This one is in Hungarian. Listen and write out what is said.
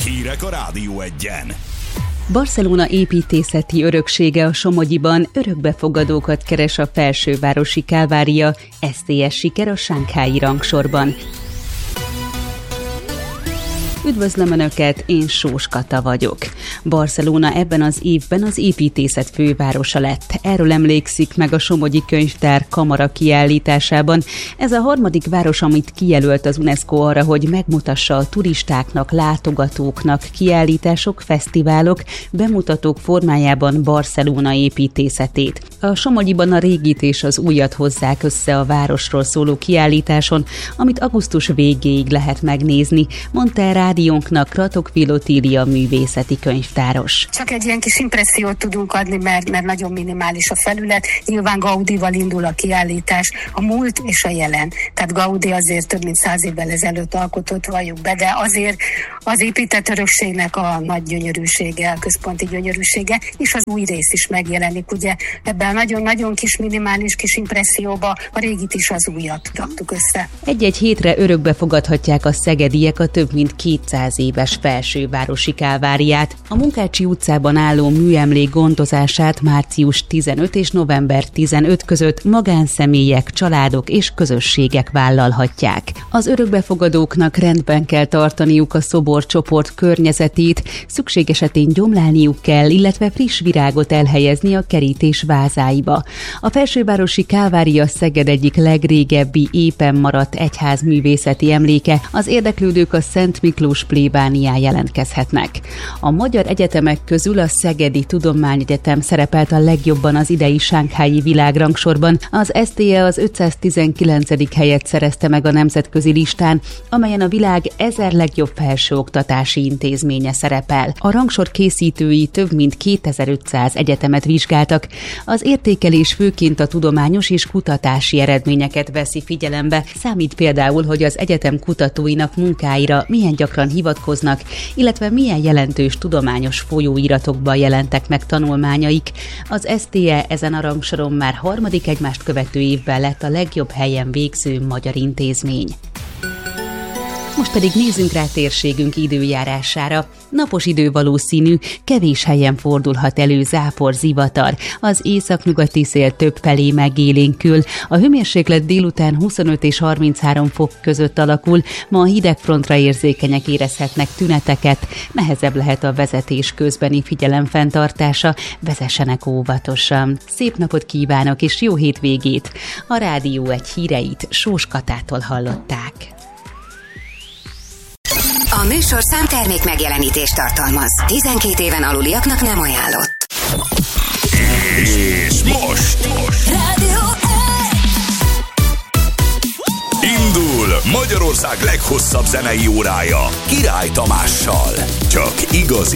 Hírek a Rádió Egyen. Barcelona építészeti öröksége a Somogyiban örökbefogadókat keres a felsővárosi Kalvária, STS siker a shanghái rangsorban. Üdvözlöm Önöket, én Sós Kata vagyok. Barcelona ebben az évben az építészet fővárosa lett. Erről emlékszik meg a Somogyi Könyvtár kamara kiállításában. Ez a harmadik város, amit kijelölt az UNESCO arra, hogy megmutassa a turistáknak, látogatóknak kiállítások, fesztiválok, bemutatók formájában Barcelona építészetét. A Somogyiban a régit és az újat hozzák össze a városról szóló kiállításon, amit augusztus végéig lehet megnézni, mondta el rádiónknak Kratochvil Otília művészeti könyvtáros. Csak egy ilyen kis impressziót tudunk adni, mert nagyon minimális a felület. Nyilván Gaudival indul a kiállítás, a múlt és a jelen. Tehát Gaudi azért több mint 100 évvel ezelőtt alkotott, valljuk be, de azért az épített örökségnek a nagy gyönyörűsége, a központi gyönyörűsége, és az új rész is megjelenik. Ugye ebben nagyon-nagyon kis minimális kis impresszióba a régit is az újat raktuk össze. Egy-egy hétre örökbe fogadhatják a szegediek a több mint 200 éves felsővárosi Kalváriát. A Munkácsi utcában álló műemlék gondozását március 15 és november 15 között magánszemélyek, családok és közösségek vállalhatják. Az örökbefogadóknak rendben kell tartaniuk a szoborcsoport környezetét, szükség esetén gyomlálniuk kell, illetve friss virágot elhelyezni a kerítés vázáiba. A felsővárosi Kalvária Szeged egyik legrégebbi épen maradt egyházművészeti emléke, az érdeklődők a Szent Miklós plébánián jelentkezhetnek. A magyar egyetemek közül a Szegedi Tudományegyetem szerepelt a legjobban az idei shanghái világrangsorban, az STE az 519. helyet szerezte meg a nemzetközi listán, amelyen a világ 1000 legjobb felsőoktatási intézménye szerepel. A rangsor készítői több mint 2500 egyetemet vizsgáltak. Az értékelés főként a tudományos és kutatási eredményeket veszi figyelembe, számít például, hogy az egyetem kutatóinak munkáira milyen gyakran hivatkoznak, illetve milyen jelentős tudományos folyóiratokban jelentek meg tanulmányaik. Az STE ezen a rangsoron már harmadik egymást követő évben lett a legjobb helyen végző magyar intézmény. Most pedig nézzünk rá térségünk időjárására. Napos idő valószínű, kevés helyen fordulhat elő zápor, zivatar. Az északnyugati szél többfelé megélénkül. A hőmérséklet délután 25 és 33 fok között alakul. Ma a hidegfrontra érzékenyek érezhetnek tüneteket. Nehezebb lehet a vezetés közbeni figyelemfenntartása. Vezessenek óvatosan. Szép napot kívánok és jó hétvégét! A Rádió Egy híreit Sós Katától hallották. A műsorszám termék megjelenítést tartalmaz. 12 éven aluliaknak nem ajánlott. És most Rádió indul Magyarország leghosszabb zenei órája Király Tamással. Csak igazi